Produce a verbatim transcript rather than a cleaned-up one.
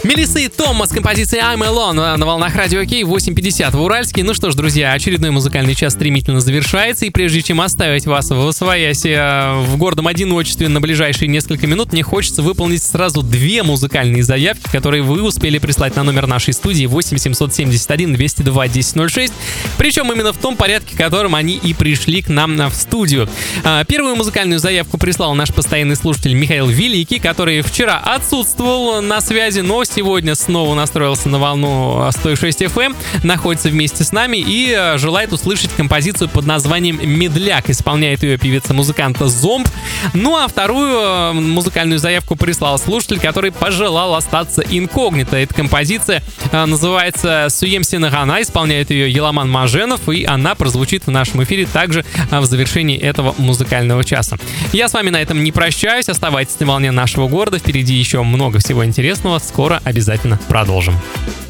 Мелисса и Тома с композицией I'm Alone на волнах Радио Кей восемь пятьдесят в Уральске. Ну что ж, друзья, очередной музыкальный час стремительно завершается. И прежде чем оставить вас в освояси в гордом одиночестве на ближайшие несколько минут, мне хочется выполнить сразу две музыкальные заявки, которые вы успели прислать на номер нашей студии восемь семьсот семьдесят один двести два десять ноль шесть. Причем именно в том порядке, которым они и пришли к нам в студию. Первую музыкальную заявку прислал наш постоянный слушатель Михаил Великий, который вчера отсутствовал на связи, но сегодня снова настроился на волну сто шесть эф эм, находится вместе с нами и желает услышать композицию под названием «Медляк». Исполняет ее певица-музыканта Зомб. Ну а вторую музыкальную заявку прислал слушатель, который пожелал остаться инкогнито. Эта композиция называется «Суем Синагана», исполняет ее Еламан Маженов, и она прозвучит в нашем эфире также в завершении этого музыкального часа. Я с вами на этом не прощаюсь, оставайтесь на волне нашего города, впереди еще много всего интересного, скоро обязательно продолжим.